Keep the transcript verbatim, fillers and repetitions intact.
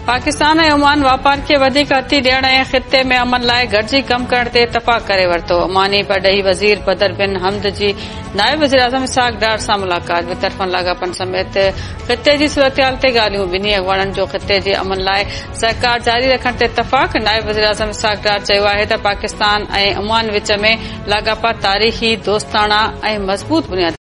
पाकिस्तान ऐं ओमान वापार खे वधीक हथी ॾियण ऐं ख़िते में अमन लाइ गॾिजी कम करण ते इतफ़ाक़ करे वरितो। ओमानी परॾेही वज़ीर बदर बिन हमद जी नायब वज़ीर आज़म इसहाक डार सां मुलाक़ात। ॿितरफ़नि लाॻापनि समेत ख़िते जी सूरतहाल ते ॻाल्हियूं। ॿिन्ही अॻवाननि जो ख़िते जे अमन लाइ सहकार जारी रखण ते इतफ़ाक़। नायब वज़ीर आज़म इसहाक डार चयो आहे त पाकिस्तान ऐं ओमान विच में लाॻापा तारीख़ी, दोस्ताना ऐं मज़बूत बुनियाद